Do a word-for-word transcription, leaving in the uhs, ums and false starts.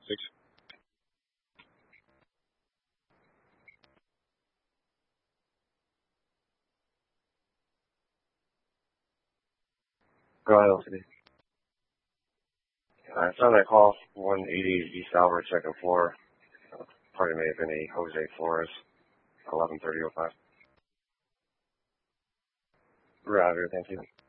Six. Go ahead, L C D. Uh, it's on that call, one eighty East Albert, second floor. Uh, party may have been a Jose Flores, eleven thirty oh five. Roger, thank you.